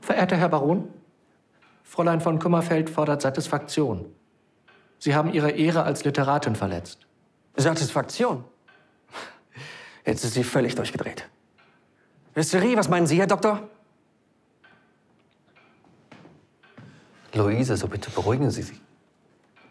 Verehrter Herr Baron, Fräulein von Kummerfeld fordert Satisfaktion. Sie haben Ihre Ehre als Literatin verletzt. Satisfaktion? Jetzt ist sie völlig durchgedreht. Hysterie, was meinen Sie, Herr Doktor? Luise, so bitte beruhigen Sie sich.